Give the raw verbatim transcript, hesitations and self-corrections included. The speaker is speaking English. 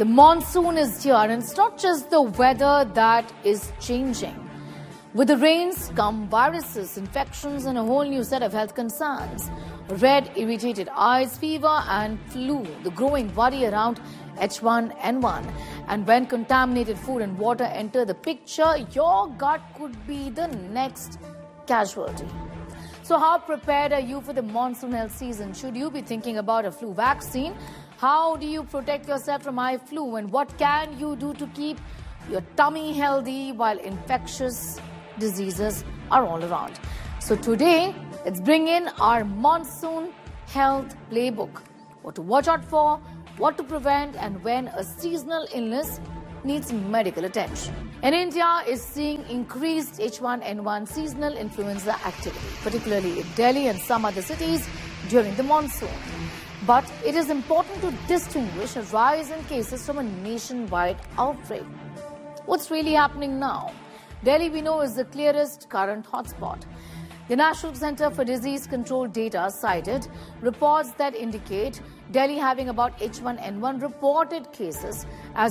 The monsoon is here, and it's not just the weather that is changing. With the rains come viruses, infections, and a whole new set of health concerns. Red, irritated eyes, fever, and flu, the growing worry around H one N one. And when contaminated food and water enter the picture, your gut could be the next casualty. So how prepared are you for the monsoon health season? Should you be thinking about a flu vaccine? How do you protect yourself from eye flu? And what can you do to keep your tummy healthy while infectious diseases are all around? So today, let's bring in our monsoon health playbook. What to watch out for, what to prevent, and when a seasonal illness needs medical attention. And India is seeing increased H one N one seasonal influenza activity, particularly in Delhi and some other cities during the monsoon. But it is important to distinguish a rise in cases from a nationwide outbreak. What's really happening now? Delhi, we know, is the clearest current hotspot. The National Center for Disease Control data cited reports that indicate Delhi having about H one N one reported cases as